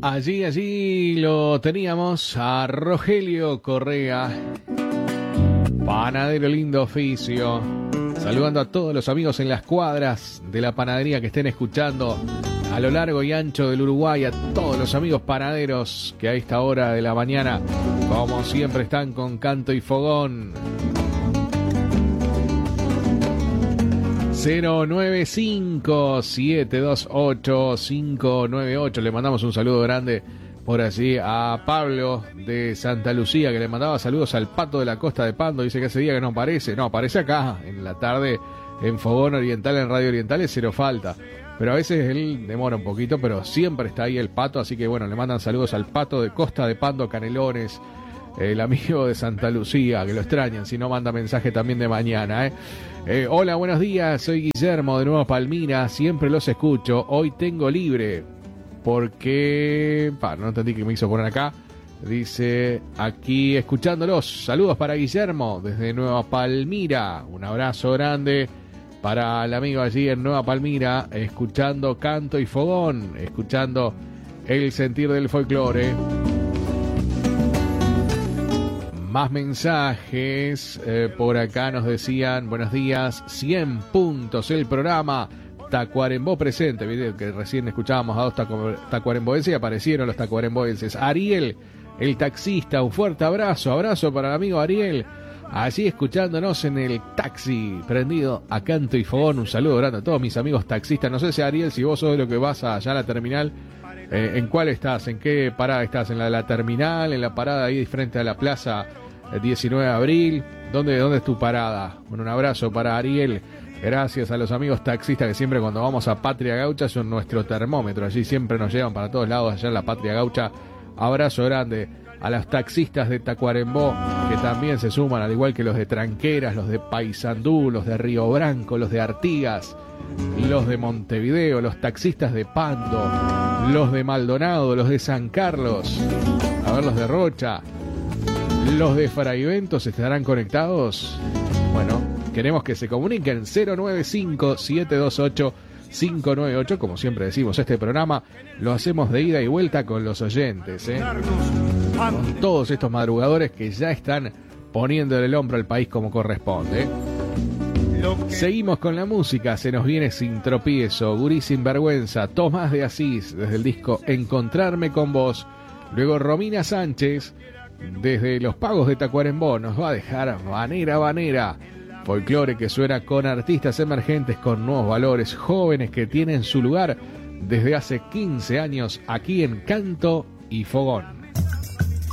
Allí lo teníamos a Rogelio Correa, panadero lindo oficio, saludando a todos los amigos en las cuadras de la panadería que estén escuchando a lo largo y ancho del Uruguay, a todos los amigos panaderos que a esta hora de la mañana, como siempre, están con canto y fogón. 095-728-598. Le mandamos un saludo grande por allí a Pablo de Santa Lucía, que le mandaba saludos al Pato de la Costa de Pando. Dice que ese día que no aparece. No, aparece acá en la tarde en Fogón Oriental, en Radio Oriental, cero falta. Pero a veces él demora un poquito, pero siempre está ahí el Pato. Así que bueno, le mandan saludos al Pato de Costa de Pando, Canelones, el amigo de Santa Lucía, que lo extrañan, si no manda mensaje también de mañana, hola, buenos días, soy Guillermo de Nueva Palmira, siempre los escucho, hoy tengo libre, porque... no entendí qué me hizo poner acá, dice, aquí escuchándolos, saludos para Guillermo, desde Nueva Palmira, un abrazo grande para el amigo allí en Nueva Palmira, escuchando canto y fogón, escuchando el sentir del folclore. Más mensajes, por acá nos decían, buenos días, 100 puntos el programa, Tacuarembó presente, video que recién escuchábamos a dos tacuaremboenses y aparecieron los tacuaremboenses. Ariel, el taxista, un fuerte abrazo para el amigo Ariel, allí escuchándonos en el taxi, prendido a canto y fogón, un saludo grande a todos mis amigos taxistas. No sé si Ariel, si vos sos de lo que vas allá a la terminal, ¿en cuál estás? ¿En qué parada estás? ¿En la terminal? ¿En la parada ahí frente a la plaza 19 de abril? ¿Dónde es tu parada? Bueno, un abrazo para Ariel. Gracias a los amigos taxistas que siempre cuando vamos a Patria Gaucha son nuestro termómetro. Allí siempre nos llevan para todos lados allá en la Patria Gaucha. Abrazo grande a los taxistas de Tacuarembó, que también se suman, al igual que los de Tranqueras, los de Paysandú, los de Río Branco, los de Artigas, los de Montevideo, los taxistas de Pando, los de Maldonado, los de San Carlos, a ver, los de Rocha, los de Fraiventos estarán conectados. Bueno, queremos que se comuniquen 095-728-598. Como siempre decimos, este programa lo hacemos de ida y vuelta con los oyentes, con todos estos madrugadores que ya están poniéndole el hombro al país como corresponde. Seguimos con la música, se nos viene Sin Tropiezo, Gurí Sin Vergüenza, Tomás de Asís, desde el disco Encontrarme con Vos. Luego Romina Sánchez, desde Los Pagos de Tacuarembó, nos va a dejar Banera. Folclore que suena con artistas emergentes con nuevos valores, jóvenes que tienen su lugar desde hace 15 años aquí en Canto y Fogón.